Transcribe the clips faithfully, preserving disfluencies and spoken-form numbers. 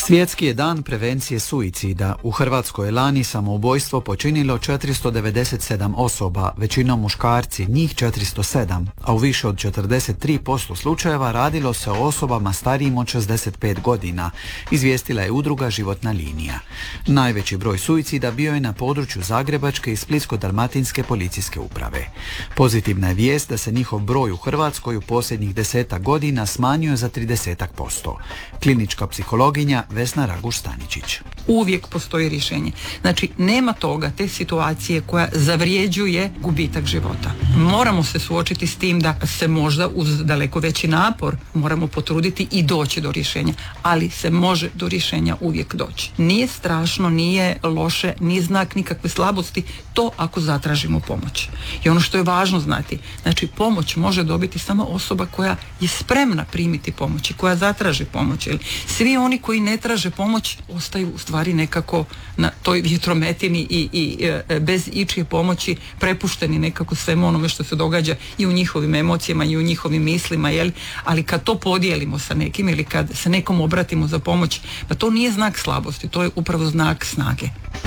Svjetski je dan prevencije suicida. U Hrvatskoj je lani samoubojstvo počinilo četiristo devedeset sedam osoba, većinom muškarci, njih četiristo sedam, a u više od četrdeset tri posto slučajeva radilo se o osobama starijim od šezdeset pet godina, izvijestila je udruga Životna linija. Najveći broj suicida bio je na području Zagrebačke i Splitsko-dalmatinske policijske uprave. Pozitivna je vijest da se njihov broj u Hrvatskoj u posljednjih desetak godina smanjio za trideset posto. Klinička psihologinja Vesna Raguš-Staničić. Uvijek postoji rješenje. Znači, nema toga, te situacije koja zavrijeđuje gubitak života. Moramo se suočiti s tim da se možda uz daleko veći napor moramo potruditi i doći do rješenja, ali se može do rješenja uvijek doći. Nije strašno, nije loše, nije znak nikakve slabosti, to ako zatražimo pomoć. I ono što je važno znati, znači pomoć može dobiti samo osoba koja je spremna primiti pomoć i koja zatraži pomoć. Svi oni koji ne traže pomoć ostaju u stvari nekako na toj vjetrometini i, i e, bez ičije pomoći prepušteni nekako svemu onome što se događa i u njihovim emocijama i u njihovim mislima, jel? Ali kad to podijelimo sa nekim ili kad se nekom obratimo za pomoć, pa to nije znak slabosti, to je upravo znak snage.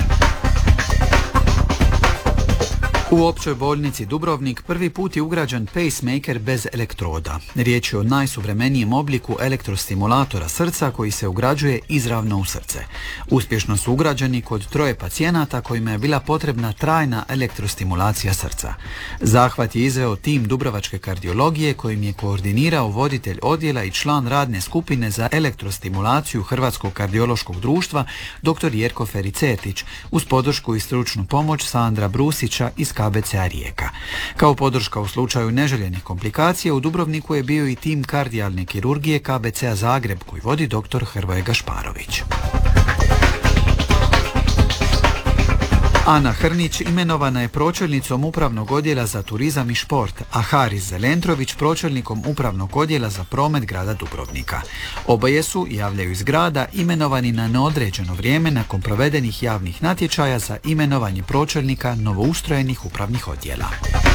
U općoj bolnici Dubrovnik prvi put je ugrađen pacemaker bez elektroda. Riječ je o najsuvremenijem obliku elektrostimulatora srca koji se ugrađuje izravno u srce. Uspješno su ugrađeni kod troje pacijenata kojima je bila potrebna trajna elektrostimulacija srca. Zahvat je izveo tim dubrovačke kardiologije kojim je koordinirao voditelj odjela i član radne skupine za elektrostimulaciju Hrvatskog kardiološkog društva dr. Jerko Fericetić uz podršku i stručnu pomoć Sandra Brusića iz K B C-a Rijeka. Kao podrška u slučaju neželjenih komplikacija u Dubrovniku je bio i tim kardijalne kirurgije K B C-a Zagreb koji vodi dr. Hrvoje Gašparović. Ana Hrnić imenovana je pročelnicom Upravnog odjela za turizam i šport, a Haris Zelentrović pročelnikom Upravnog odjela za promet grada Dubrovnika. Oboje su, javljaju iz grada, imenovani na neodređeno vrijeme nakon provedenih javnih natječaja za imenovanje pročelnika novoustrojenih upravnih odjela.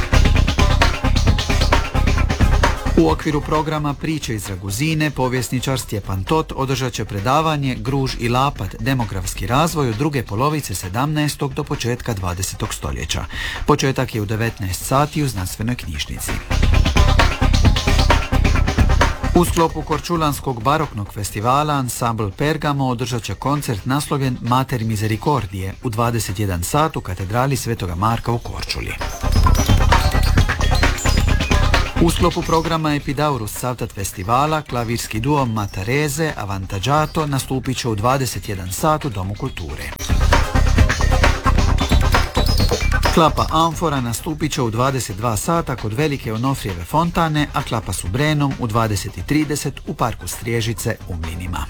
U okviru programa Priče iz Raguzine povjesničar Stjepan Tot održat će predavanje Gruž i Lapat, demografski razvoj od druge polovice sedamnaestog do početka dvadesetog stoljeća. Početak je u devetnaest sati u znanstvenoj knjižnici. U sklopu Korčulanskog baroknog festivala ansambl Pergamo održat će koncert naslovljen Mater Misericordije u dvadeset jedan sat u katedrali Svetoga Marka u Korčuli. U sklopu programa Epidaurus Savtat festivala klavirski duo Matareze Avantaggiato nastupit će u dvadeset jedan sat u Domu kulture. Klapa Amfora nastupit će u dvadeset dva sata kod Velike Onofrijeve fontane, a Klapa Subrenom u dvadeset trideset u parku Striježice u Mlinima.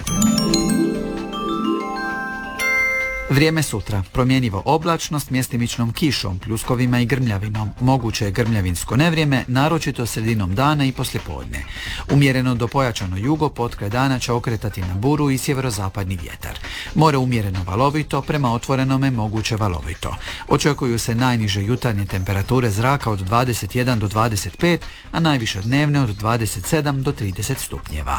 Vrijeme sutra. Promjenjivo oblačno s mjestimičnom kišom, pljuskovima i grmljavinom. Moguće je grmljavinsko nevrijeme, naročito sredinom dana i poslijepodne. Umjereno do pojačano jugo, potkraj dana će okretati na buru i sjeverozapadni vjetar. More umjereno valovito, prema otvorenome moguće valovito. Očekuju se najniže jutarnje temperature zraka od dvadeset jedan do dvadeset pet, a najviše dnevne od dvadeset sedam do trideset stupnjeva.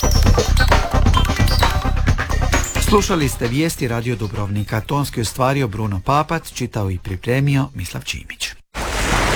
Slušali ste vijesti Radio Dubrovnika. Tonski ostvario Bruno Papac, čitao i pripremio Mislav Čimić.